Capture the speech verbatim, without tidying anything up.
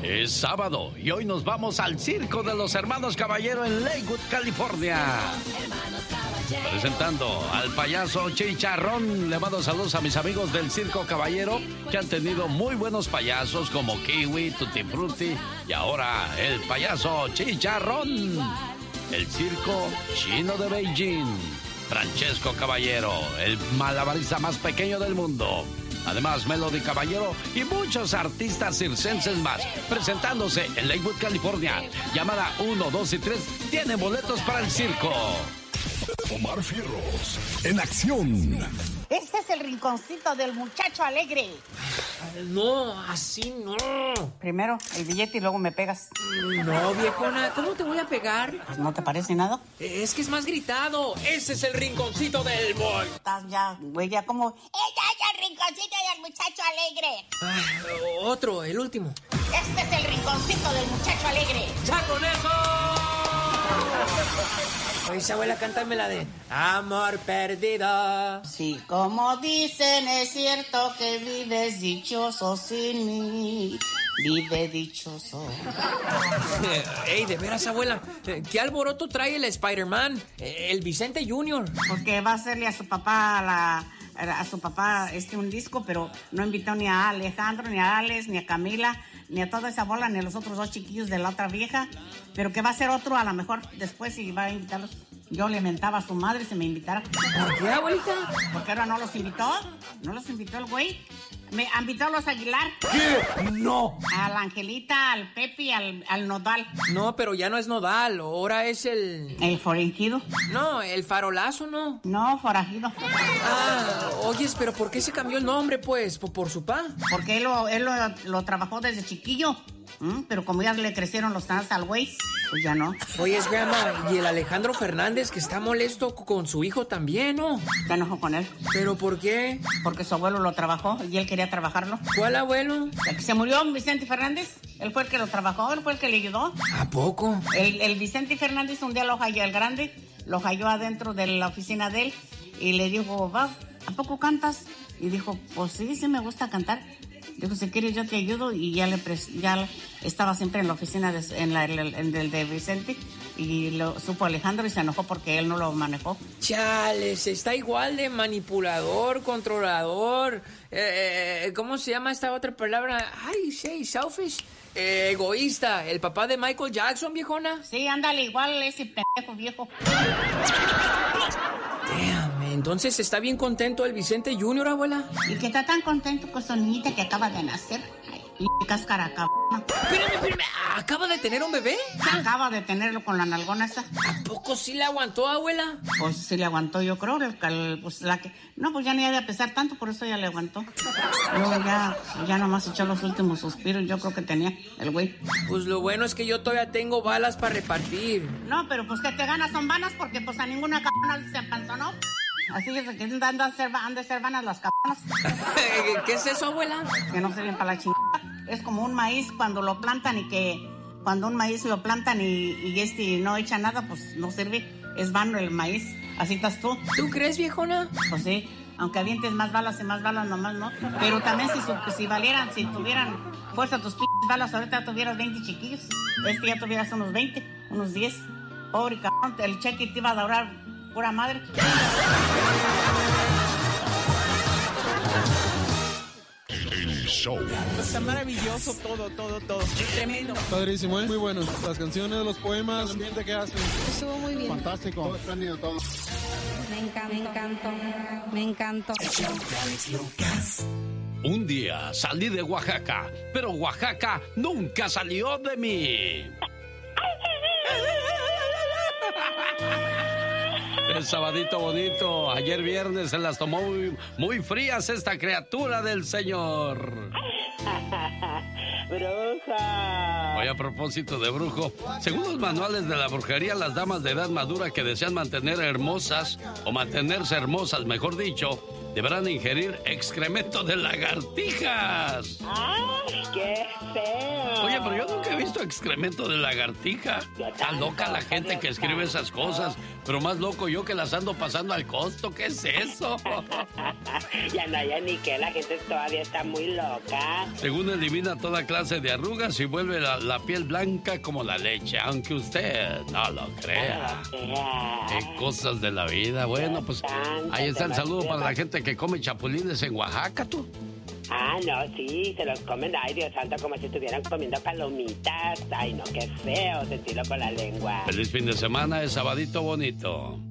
Es sábado y hoy nos vamos al Circo de los Hermanos Caballero en Lakewood, California. Presentando al payaso Chicharrón. Le mando saludos a mis amigos del Circo Caballero, que han tenido muy buenos payasos como Kiwi, Tutti Frutti y ahora el payaso Chicharrón. El Circo Chino de Beijing. Francesco Caballero, el malabarista más pequeño del mundo. Además, Melody Caballero y muchos artistas circenses más, presentándose en Lakewood, California. Llamada uno, dos y tres, tienen boletos para el circo. Omar Fierros, en acción. Este es el rinconcito del muchacho alegre. No, así no. Primero el billete y luego me pegas. No, viejona, ¿cómo te voy a pegar? Pues no te parece nada. Es que es más gritado. Ese es el rinconcito del boy. Estás ya, güey, ya como... ¡Ella es el rinconcito del muchacho alegre! Ah, otro, el último. Este es el rinconcito del muchacho alegre. ¡Ya con eso! Oye, abuela, cántame la de Amor Perdido. Sí, como dicen, es cierto que vives dichoso sin mí. Vive dichoso. Ey, de veras, abuela, ¿qué alboroto trae el Spider-Man? El Vicente Junior. Porque va a hacerle a su papá la... a su papá este un disco, pero no invitó ni a Alejandro, ni a Alex, ni a Camila, ni a toda esa bola, ni a los otros dos chiquillos de la otra vieja, pero que va a ser otro a lo mejor después y va a invitarlos. Yo le mentaba a su madre si me invitara. ¿Por qué, abuelita? Porque ahora no los invitó, no los invitó el güey. Me invitó a los Aguilar. ¿Qué? No. A la Angelita, al Pepe, al, al Nodal. No, pero ya no es Nodal, ahora es el... ¿El forajido? No, el farolazo, ¿no? No, forajido. Ah, oyes, pero ¿por qué se cambió el nombre, pues? ¿Por, por su pa? Porque él, lo, él lo, lo trabajó desde chiquillo. ¿Mm? Pero como ya le crecieron los tantos al güey, pues ya no. Oyes, grandma, y el Alejandro Fernández que está molesto con su hijo también, ¿no? Se enojó con él. ¿Pero por qué? Porque su abuelo lo trabajó y él quería trabajarlo. ¿Cuál abuelo? El que se murió, Vicente Fernández. Él fue el que lo trabajó, él fue el que le ayudó. ¿A poco? El, el Vicente Fernández un día lo halló, el grande, lo halló adentro de la oficina de él y le dijo, va, ¿a poco cantas? Y dijo, pues sí, sí me gusta cantar. Dijo, si quieres yo te ayudo, y ya le pres ya estaba siempre en la oficina de, en, la, en, en el de Vicente, y lo supo Alejandro y se enojó porque él no lo manejó. Chales, está igual de manipulador, controlador, eh, eh, ¿cómo se llama esta otra palabra? Ay, say, selfish, eh, egoísta, el papá de Michael Jackson, viejona. Sí, ándale, igual ese pendejo viejo. Damn, entonces está bien contento el Vicente Junior, abuela. Y que está tan contento con su niñita que acaba de nacer. Ay, y cáscara cabrona. Espérame, espérame, ¿acaba de tener un bebé? Acaba de tenerlo con la nalgona esa. ¿A poco sí le aguantó, abuela? Pues sí le aguantó, yo creo. El, el, pues la que... No, pues ya ni ha de pesar tanto, por eso ya le aguantó. Luego ya, ya nomás echó los últimos suspiros, yo creo que tenía el güey. Pues lo bueno es que yo todavía tengo balas para repartir. No, pero pues que te ganas son vanas, porque pues a ninguna cabrona se empanzonó. Así es que han de ser, han de ser vanas las cabronas. ¿Qué es eso, abuela? Que no sirven para la chingada. Es como un maíz cuando lo plantan y que... Cuando un maíz lo plantan y, y este no echa nada, pues no sirve. Es vano el maíz. Así estás tú. ¿Tú crees, viejona? Pues sí. Aunque avientes más balas y más balas nomás, ¿no? Pero también si, si valieran, si tuvieran fuerza tus p*** balas, ahorita tuvieras veinte chiquillos. Este ya tuvieras unos veinte, unos diez. Pobre cabrón, el cheque te iba a durar pura madre. El show. Está maravilloso todo, todo, todo. Tremendo. Padrísimo, ¿eh? Muy bueno. Las canciones, los poemas, el ambiente que hacen. Estuvo muy bien. Fantástico. Todo espléndido, todo. Me encanta, me encantó, me encantó. Un día salí de Oaxaca, pero Oaxaca nunca salió de mí. El sabadito bonito, ayer viernes se las tomó muy, muy frías esta criatura del Señor. ¡Bruja! Hoy a propósito de brujo, según los manuales de la brujería, las damas de edad madura que desean mantener hermosas, o mantenerse hermosas, mejor dicho, deberán ingerir excremento de lagartijas. ¡Ay, qué feo! Oye, pero yo nunca he visto visto excremento de lagartija? Está loca la gente que escribe esas cosas, pero más loco yo que las ando pasando al costo. ¿Qué es eso? Ya no hay ni que, la gente todavía está muy loca. Según elimina toda clase de arrugas y vuelve la, la piel blanca como la leche, aunque usted no lo crea. Qué cosas de la vida. Bueno, pues ahí está el saludo para la gente que come chapulines en Oaxaca, tú. Ah, no, sí, se los comen, ay, Dios santo, como si estuvieran comiendo palomitas. Ay, no, qué feo sentirlo con la lengua. Feliz fin de semana, es sabadito bonito.